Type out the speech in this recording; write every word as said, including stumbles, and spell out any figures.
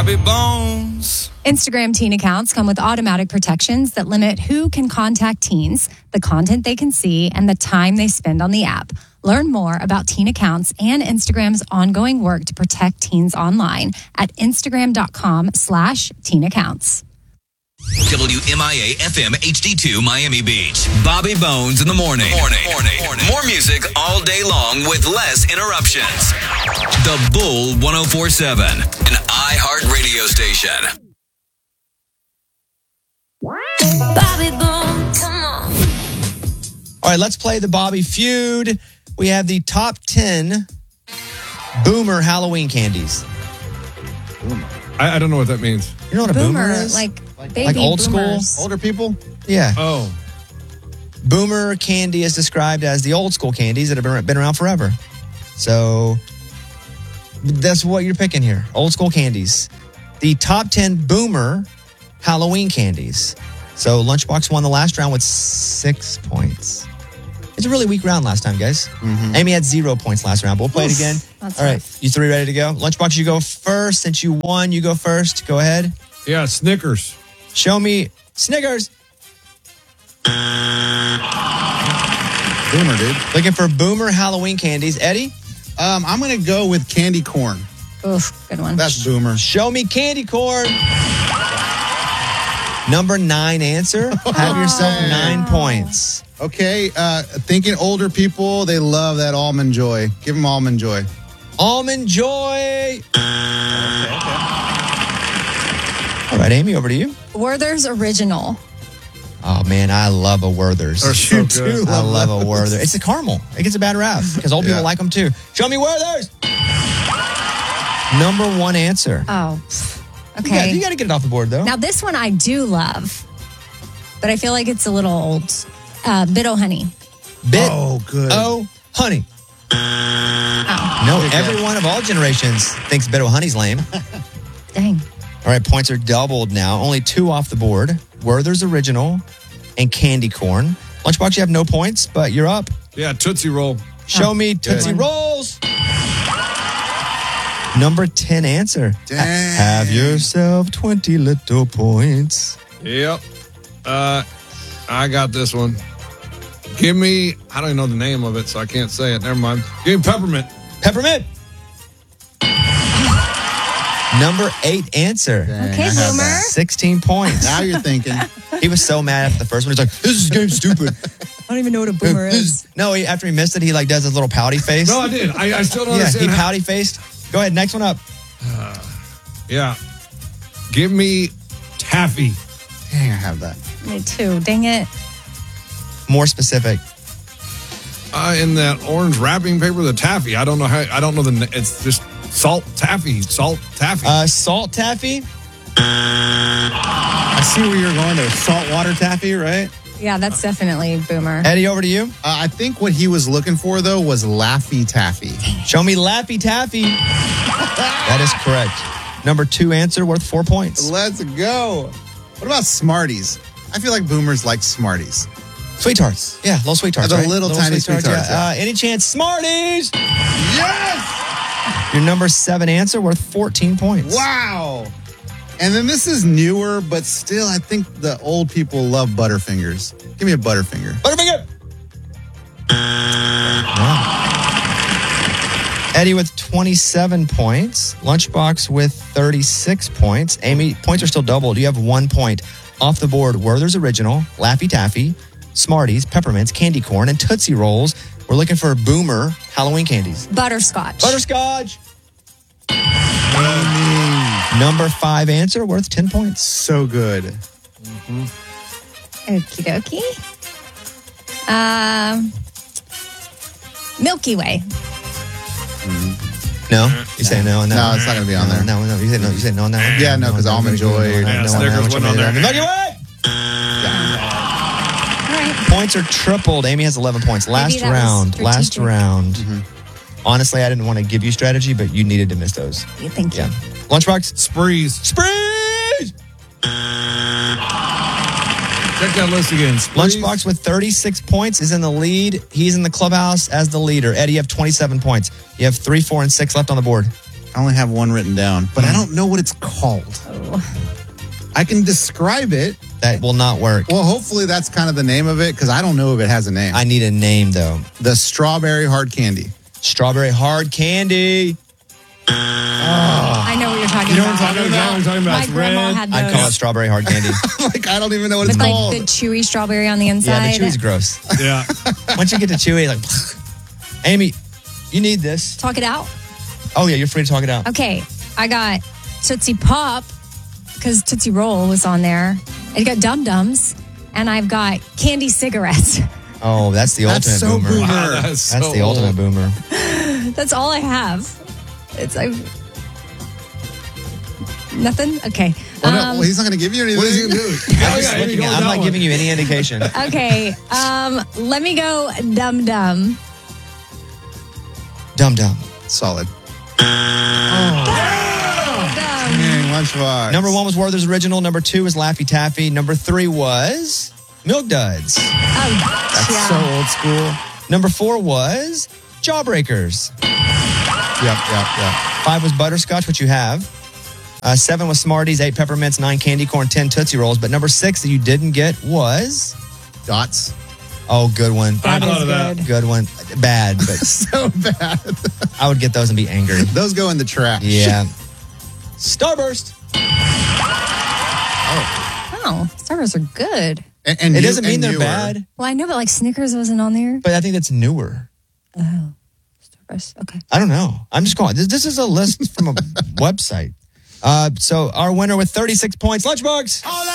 Bobby Bones. Instagram teen accounts come with automatic protections that limit who can contact teens, the content they can see, and the time they spend on the app. Learn more about teen accounts and Instagram's ongoing work to protect teens online at instagram.com slash teen accounts. W M I A F M H D two Miami Beach. Bobby Bones in the morning. Morning. Morning. morning. More music all day long with less interruptions. The Bull ten forty-seven, an iHeart radio station. Bobby Bones, come on. All right, let's play the Bobby Feud. We have the top ten Boomer Halloween candies. Boomer. I, I don't know what that means. You know what a boomer, boomer is? Like, like, baby like old boomers. school? Older people? Yeah. Oh. Boomer candy is described as the old school candies that have been, been around forever. So that's what you're picking here. Old school candies. The top ten Boomer Halloween candies. So Lunchbox won the last round with six points. It's a really weak round last time, guys. Mm-hmm. Amy had zero points last round, but we'll play Oof, it again. All right, tough. You three ready to go? Lunchbox, you go first. Since you won, you go first. Go ahead. Yeah, Snickers. Show me Snickers. Boomer, dude. Looking for Boomer Halloween candies. Eddie? Um, I'm going to go with candy corn. Oof, good one. That's Boomer. Show me candy corn. Number nine answer. Have yourself nine points. Okay, uh, thinking older people, they love that Almond Joy. Give them Almond Joy. Almond Joy. All right, Amy, over to you. Werther's Original. Oh, man, I love a Werther's. They're so good. I love a Werther. It's a caramel. It gets a bad rap because old people Yeah. like them too. Show me Werther's. Number one answer. Oh, You got, okay. you got to get it off the board, though. Now, this one I do love, but I feel like it's a little old. Uh, Bit-O Honey. Bit Oh, good. Oh, honey. Oh, No, everyone of all generations thinks Bit O Honey's lame. dang. All right, points are doubled now. Only two off the board. Werther's Original and Candy Corn. Lunchbox, you have no points, but you're up. Yeah, Tootsie Roll. Show Oh, me Tootsie good. Rolls. Number ten answer. Dang. Ha- have yourself twenty little points. Yep. Uh, I got this one. Give me, I don't even know the name of it, so I can't say it. Never mind. Give me Peppermint. Peppermint. Number eight answer. Dang, Okay, I have Boomer. that. sixteen points. Now you're thinking. He was so mad after the first one. He's like, this is game stupid. I don't even know what a boomer is. No, he, after he missed it, he like does his little pouty face. No, I did. I, I still don't Yeah, understand. he how- pouty faced. Go ahead, next one up. Yeah. Give me Taffy. Dang, I have that. Me too. Dang it. More specific. Uh, in that orange wrapping paper, the taffy. I don't know how, I don't know the, it's just salt taffy. Salt taffy. Uh, salt taffy. I see where you're going there. Saltwater taffy, right? Yeah, that's definitely boomer. Eddie, over to you. Uh, I think what he was looking for, though, was Laffy Taffy. Show me Laffy Taffy. That is correct. Number two answer worth four points. Let's go. What about Smarties? I feel like boomers like Smarties. Sweet tarts. Yeah, little sweet tarts. The right? little tiny sweet tarts, yeah. Uh, any chance? Smarties. Yes! Your number seven answer worth fourteen points. Wow. And then this is newer, but still, I think the old people love Butterfingers. Give me a Butterfinger. Butterfinger. Wow. Eddie with twenty-seven points. Lunchbox with thirty-six points. Amy, points are still doubled. You have one point off the board. Werther's Original, Laffy Taffy, Smarties, Peppermints, Candy Corn, and Tootsie Rolls. We're looking for Boomer Halloween candies. Butterscotch. Butterscotch. Number five answer worth ten points. So good. Mm-hmm. Okie dokie. Um, Milky Way. No? You say no on that No, one? it's not going to be on there. No, no. You say no, you say no on that one? Yeah, no, because on that Almond one. Joy. No, no, Yeah, no, Snickers no, wasn't no, on there. no, Milky Way! All right. Points are tripled. Amy has eleven points. Last that was round. Last strategic. round. Mm-hmm. Honestly, I didn't want to give you strategy, but you needed to miss those. Yeah, Thank you. Yeah. Lunchbox? Sprees. Sprees! Check that list again. Sprees. Lunchbox with thirty-six points is in the lead. He's in the clubhouse as the leader. Eddie, you have twenty-seven points. You have three, four, and six left on the board. I only have one written down, but I don't know what it's called. I can describe it. That will not work. Well, hopefully that's kind of the name of it because I don't know if it has a name. I need a name, though. The strawberry hard candy. Strawberry hard candy. I know what you're talking You know what about. I'm talking about? I'm talking about My it's grandma red. had those. I'd call it strawberry hard candy. Like, I don't even know what it's with like called. the chewy strawberry on the inside. Yeah, the chewy's gross. Yeah. Once you get to chewy, like, Amy, you need this. Talk it out. Oh, yeah, you're free to talk it out. Okay, I got Tootsie Pop because Tootsie Roll was on there. I got Dum Dums, and I've got candy cigarettes. Oh, that's the That's ultimate so boomer. boomer. Wow, that's That's so the ultimate old. boomer. That's all I have. It's like nothing. Okay. Well, no, Um, well, he's not going to give you anything. What is he going to do? I'm, just looking at- I'm not giving you any indication. okay. Um, let me go Dum Dum. Dum Dum. Solid. Dum. Dang, Lunchbox. Number one was Werther's Original. Number two was Laffy Taffy. Number three was Milk Duds. Oh, That's yeah. so old school. Number four was Jawbreakers. Yep, yep, yep. Five was Butterscotch, which you have. Uh, seven was Smarties. Eight Peppermints. Nine Candy Corn. Ten Tootsie Rolls. But number six that you didn't get was... Dots. Oh, good one. I That thought is of that. good. Good one. Bad, but So bad. I would get those and be angry. Those go in the trash. Yeah. Starburst. Oh, Starbursts are good. And, and It you- doesn't mean and they're newer. bad, Well, I know, but like Snickers wasn't on there. but I think that's newer. Oh, Starburst. Okay. I don't know. I'm just going. This, this is a list from a website. Uh, so our winner with thirty-six points, Lunchbox.